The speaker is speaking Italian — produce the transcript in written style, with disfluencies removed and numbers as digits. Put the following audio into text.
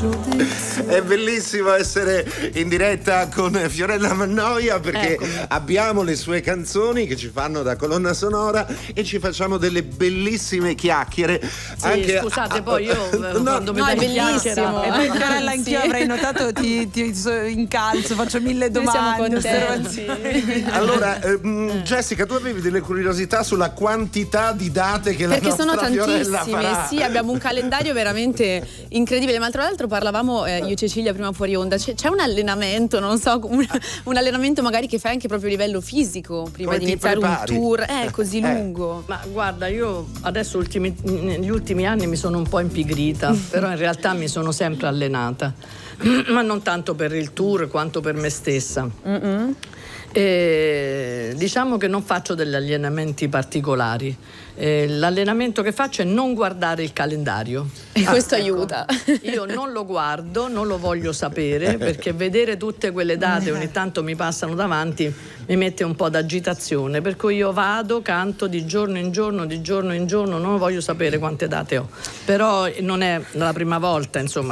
È bellissimo essere in diretta con Fiorella Mannoia, perché abbiamo le sue canzoni che ci fanno da colonna sonora e ci facciamo delle bellissime chiacchiere. Sì, anche scusate, poi io quando mi è bellissimo. E poi Fiorella, anch'io avrei notato, ti incalzo, faccio 1000 domande, osservazioni. Allora, Jessica, tu avevi delle curiosità sulla quantità di date che perché la nostra sono Fiorella tantissime, farà. sì, abbiamo un calendario veramente incredibile. Ma tra l'altro parlavamo io e Cecilia prima fuori onda, c'è un allenamento, non so, un allenamento magari che fai anche proprio a livello fisico prima Come di ti iniziare prepari? un tour così lungo. Ma guarda, io adesso negli ultimi anni mi sono un po' impigrita, però in realtà mi sono sempre allenata, ma non tanto per il tour quanto per me stessa. Diciamo che non faccio degli allenamenti particolari. L'allenamento che faccio è non guardare il calendario, E questo aiuta. Io non lo guardo, non lo voglio sapere, perché vedere tutte quelle date ogni tanto mi passano davanti, mi mette un po' d'agitazione, per cui io vado, canto di giorno in giorno, non voglio sapere quante date ho, però non è la prima volta, insomma.